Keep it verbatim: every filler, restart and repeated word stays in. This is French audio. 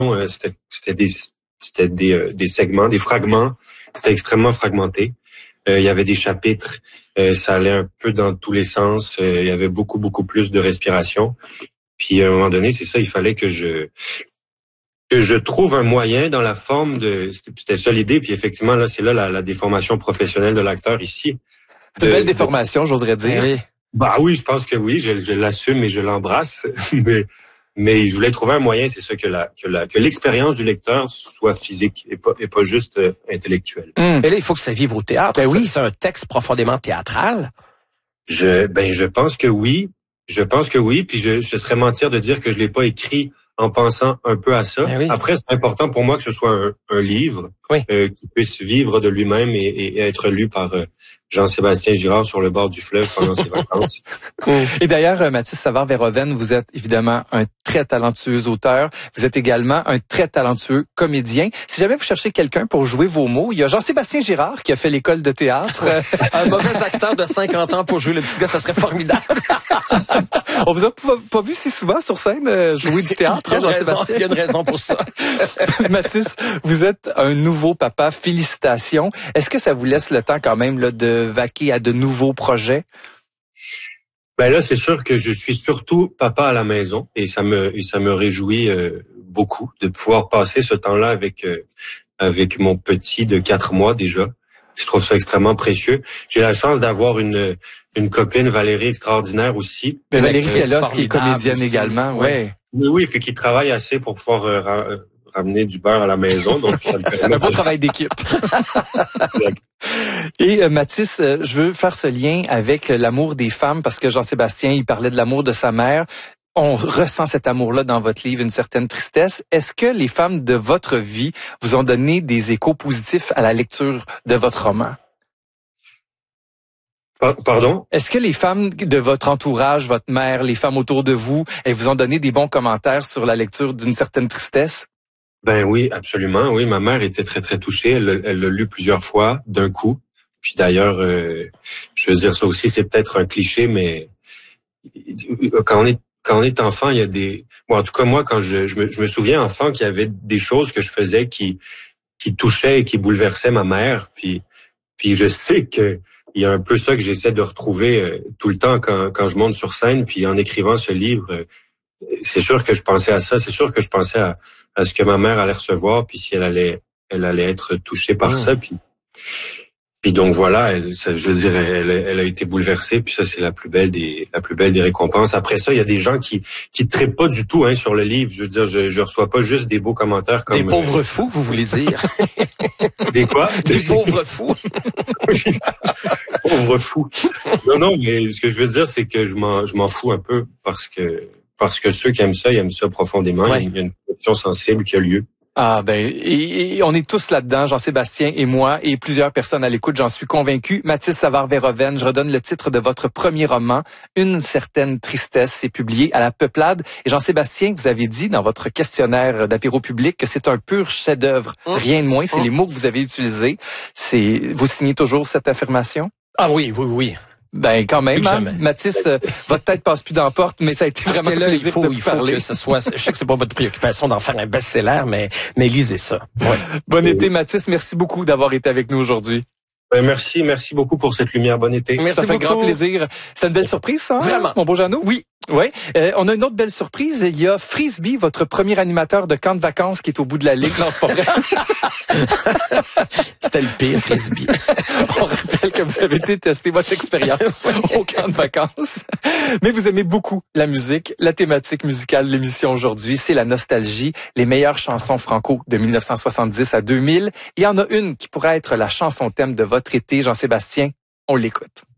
euh, c'était, c'était des, c'était des, euh, des segments, des fragments. C'était extrêmement fragmenté. Euh, il y avait des chapitres. Euh, ça allait un peu dans tous les sens. Euh, il y avait beaucoup, beaucoup plus de respiration. Puis à un moment donné, c'est ça, il fallait que je que je trouve un moyen dans la forme de... C'était, c'était ça l'idée. Puis effectivement, là, c'est là la, la déformation professionnelle de l'acteur ici. De, de belle déformation, de... j'oserais dire. Oui. Bah oui, je pense que oui, je, je l'assume et je l'embrasse. mais mais je voulais trouver un moyen, c'est ça, que la que la que l'expérience du lecteur soit physique et pas et pas juste euh, intellectuelle. Mmh. Et là, il faut que ça vive au théâtre. Ben oui, c'est un texte profondément théâtral. Je ben je pense que oui, je pense que oui. Puis je je serais mentir de dire que je l'ai pas écrit en pensant un peu à ça. Oui. Après, c'est important pour moi que ce soit un, un livre oui. euh, qui puisse vivre de lui-même et, et, et être lu par euh, Jean-Sébastien Girard sur le bord du fleuve pendant ses vacances. Et d'ailleurs, Mathis Savard-Verhoeven, vous êtes évidemment un très talentueux auteur. Vous êtes également un très talentueux comédien. Si jamais vous cherchez quelqu'un pour jouer vos mots, il y a Jean-Sébastien Girard qui a fait l'école de théâtre. Un mauvais acteur de cinquante ans pour jouer le petit gars, ça serait formidable. On vous a pas, pas vu si souvent sur scène euh, jouer du théâtre, il, y a Jean-Sébastien? il y a une raison pour ça. Mathis, vous êtes un nouveau papa. Félicitations. Est-ce que ça vous laisse le temps quand même là, de vaquer à de nouveaux projets? Ben là, c'est sûr que je suis surtout papa à la maison et ça me et ça me réjouit euh, beaucoup de pouvoir passer ce temps-là avec euh, avec mon petit de quatre mois déjà. Je trouve ça extrêmement précieux. J'ai la chance d'avoir une une copine, Valérie, extraordinaire aussi. Mais Valérie Kellos, qui est comédienne aussi. Également, ouais. Oui, oui, puis qui travaille assez pour pouvoir euh, ra- ramener du beurre à la maison. Donc ça me permet un beau de... travail d'équipe. Et euh, Mathis, euh, je veux faire ce lien avec l'amour des femmes parce que Jean-Sébastien, il parlait de l'amour de sa mère. On ressent cet amour-là dans votre livre, une certaine tristesse. Est-ce que les femmes de votre vie vous ont donné des échos positifs à la lecture de votre roman? Pardon? Est-ce que les femmes de votre entourage, votre mère, les femmes autour de vous, elles vous ont donné des bons commentaires sur la lecture d'une certaine tristesse? Ben oui, absolument. Oui, ma mère était très, très touchée. Elle, elle l'a lu plusieurs fois d'un coup. Puis d'ailleurs, euh, je veux dire, ça aussi, c'est peut-être un cliché, mais quand on est quand on est enfant, il y a des... Bon, en tout cas, moi, quand je, je, me, je me souviens, enfant, qu'il y avait des choses que je faisais qui qui touchaient et qui bouleversaient ma mère. Puis, puis je sais que il y a un peu ça que j'essaie de retrouver euh, tout le temps quand, quand je monte sur scène. Puis en écrivant ce livre, euh, c'est sûr que je pensais à ça. C'est sûr que je pensais à, à ce que ma mère allait recevoir, puis si elle allait, elle allait être touchée par mmh. ça. Puis, puis donc voilà, elle, ça, je veux dire, elle, elle a été bouleversée. Puis ça, c'est la plus belle des, la plus belle des récompenses. Après ça, il y a des gens qui, qui trippent pas du tout hein, sur le livre. Je veux dire, je, je reçois pas juste des beaux commentaires comme des pauvres euh, fous, vous voulez dire? Des quoi? Des pauvres fous. Pauvres fous. Non, non, mais ce que je veux dire, c'est que je m'en, je m'en fous un peu parce que, parce que ceux qui aiment ça, ils aiment ça profondément. Ouais. Il y a une connexion sensible qui a lieu. Ah ben, et, et on est tous là-dedans, Jean-Sébastien et moi, et plusieurs personnes à l'écoute, j'en suis convaincu. Mathis Savard-Verhoeven, je redonne le titre de votre premier roman, Une certaine tristesse, c'est publié à La Peuplade. Et Jean-Sébastien, vous avez dit dans votre questionnaire d'apéro public que c'est un pur chef-d'œuvre, mmh. rien de moins, c'est mmh. les mots que vous avez utilisés. C'est, vous signez toujours cette affirmation? Ah oui, oui, oui. Ben quand même, hein? Mathis, euh, votre tête passe plus dans la porte, mais ça a été Parce vraiment que là, plaisir il faut, de vous il faut parler. Que ce soit. Je sais que c'est pas votre préoccupation d'en faire un best-seller, mais mais lisez ça. Ouais. Bon été, Mathis. Merci beaucoup d'avoir été avec nous aujourd'hui. Ben merci, merci beaucoup pour cette lumière. Bon été. Merci ça fait beaucoup. Grand plaisir. C'est une belle surprise, ça. Vraiment, mon beau Jeannot. Oui. Ouais. Euh, on a une autre belle surprise. Il y a Frisbee, votre premier animateur de camp de vacances, qui est au bout de la ligue. Non, c'est pas vrai. C'était le pire, Frisbee. On rappelle que vous avez été tester votre expérience au camp de vacances. Mais vous aimez beaucoup la musique. La thématique musicale de l'émission aujourd'hui, c'est la nostalgie. Les meilleures chansons franco de mille neuf cent soixante-dix à deux mille. Il y en a une qui pourrait être la chanson thème de votre été, Jean-Sébastien. On l'écoute.